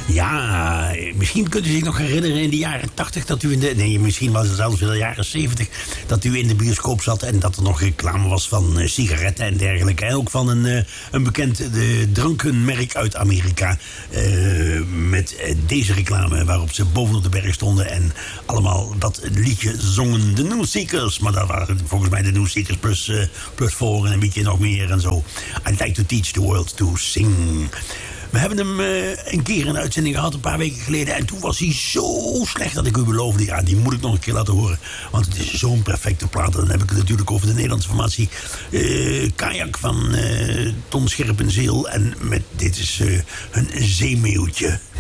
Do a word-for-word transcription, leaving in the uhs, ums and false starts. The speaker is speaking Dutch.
Ja, misschien kunt u zich nog herinneren in de jaren tachtig dat u in de... Nee, misschien was het zelfs in de jaren zeventig dat u in de bioscoop zat en dat er nog reclame was van uh, sigaretten en dergelijke. En ook van een, uh, een bekend uh, drankenmerk uit Amerika. Uh, met uh, deze reclame waarop ze bovenop de berg stonden en allemaal dat liedje zongen. De New Seekers, maar dat waren volgens mij de New Seekers plus, uh, plus voor en een beetje nog meer en zo. I'd like to teach the world to sing. We hebben hem uh, een keer een uitzending gehad, een paar weken geleden. En toen was hij zo slecht dat ik u beloofde, ja, die moet ik nog een keer laten horen. Want het is zo'n perfecte plaat. Dan heb ik het natuurlijk over de Nederlandse formatie uh, Kajak van uh, Ton Scherpenzeel. En met dit is uh, een zeemeeuwtje.